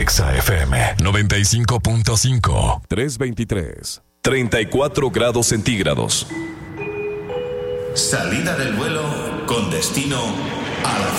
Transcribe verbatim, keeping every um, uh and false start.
Exa F M noventa y cinco punto cinco. tres veintitrés. treinta y cuatro grados centígrados. Salida del vuelo con destino a la